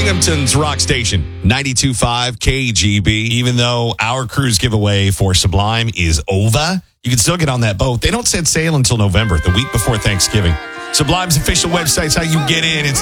Binghamton's rock station, 92.5 KGB. Even though our cruise giveaway for Sublime is over, you can still get on that boat. They don't set sail until November, the week before Thanksgiving. Sublime's official website's how you get in. It's